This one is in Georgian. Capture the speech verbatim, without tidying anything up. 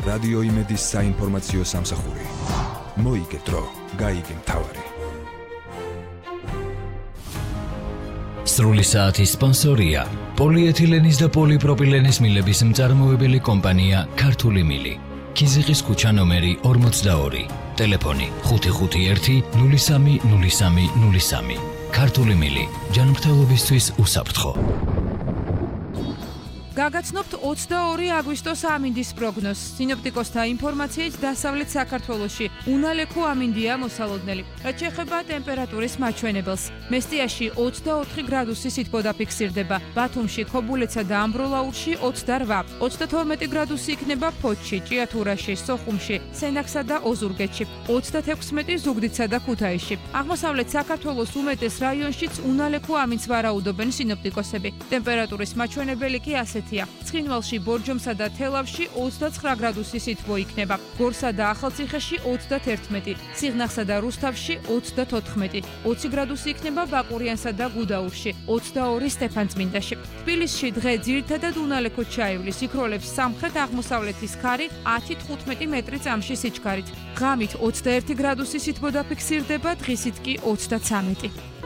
რადიო იმედის საინფორმაციო სამსახური. მოიგე დრო, გაიგე მთავარი. სრული საათის სპონსორია პოლიეთილენის და პოლიპროპილენის მილების მწარმოებელი კომპანია ქართული მილი. ქიზიყის ქუჩა ნომერი ორმოცდაორი. ტელეფონი ხუთი ხუთი ერთი ნული სამი ნული სამი ნული სამი. ქართული მილი ჯანმრთელობისთვის უსაფრთხო. გაგაცნობთ ოცდაორი აგვისტოს ამინდის პროგნოზს. სინოპტიკოსთა ინფორმაციით დასავლეთ საქართველოში უნალექო ამინდია მოსალოდნელი. რაც შეეხება ტემპერატურის მაჩვენებელს. მესტიაში ოცდაოთხი გრადუსი სითბო დაფიქსირდება. ბათუმში, ქობულეთსა და ამბროლაურში ოცდარვა. ოცდათორმეტი გრადუსი იქნება ფოთში, ჭიათურაში, სოხუმში, სენაკსა და ოზურგეთში. ოცდათექვსმეტი ზუგდიდსა და ქუთაისში. აღმოსავლეთ საქართველოს უმეტეს რაიონშიც უნალექო ამინდს ვარაუდობენ სინოპტიკოსები. ტემპერატურის მაჩვენებელი კი ასეთი ცხინვალში, ბორჯომსა და თელავში ოცდაცხრა გრადუსი სითბო იქნება. გორსა და ახალციხეში ოცდაათერთმეტი, სიღნაღსა და რუსთავში ოცდათოთხმეტი, ოცი გრადუსი იქნება ბაკურიანსა და გუდაურში, ოცდაორი სტეფანწმინდაში. თბილისში დღე ძირითადად უნალექო ჩაივლის, იქროლებს სამხრეთ-აღმოსავლეთის ქარი ათი თხუთმეტი მეტრი წამში სიჩქარით. ღამით ოცდაერთი გრადუსი სითბო დაფიქსირდება, დღისით კი ოცდაცამეტი.